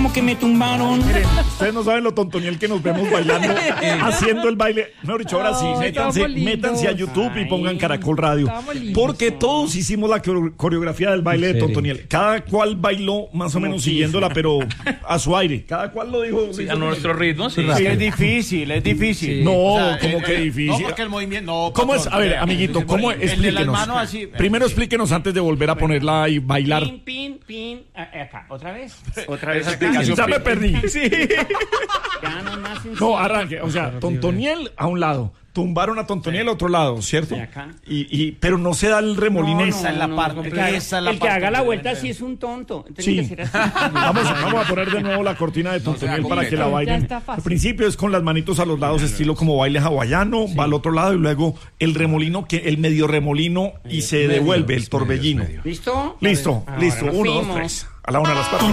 como que me tumbaron. Miren, ustedes no saben lo tontoniel que nos vemos bailando, haciendo el baile. Mejor dicho, ahora sí, métanse a YouTube y pongan Caracol Radio. Porque todos hicimos la coreografía del baile de tontoniel. Cada cual bailó más o menos siguiéndola, pero a su aire. Cada cual lo dijo. Sí, a nuestro ritmo, sí. Es difícil, es difícil. No, o sea, como que difícil. No, porque el movimiento... No, ¿Cómo es? A ver, amiguito, ¿cómo? Explíquenos. Primero explíquenos antes de volver a ponerla y bailar. Pin. Acá, ¿otra vez? Otra vez Ya me perdí. Sí. Ya nomás No, arranque. O sea, tontoniel a un lado. Tumbaron a tontoniel al otro lado, ¿cierto? De acá. Pero no se da el remolín. Esa es la parte. El que haga la vuelta sí es un tonto. Sí. Que ser así. Vamos a poner de nuevo la cortina de tontoniel para que la bailen. Al principio es con las manitos a los lados, estilo como baile hawaiano, va al otro lado y luego el remolino, el medio remolino y se devuelve el torbellino. ¿Listo? Listo. 1, 2, 3. A la 1, a las 4.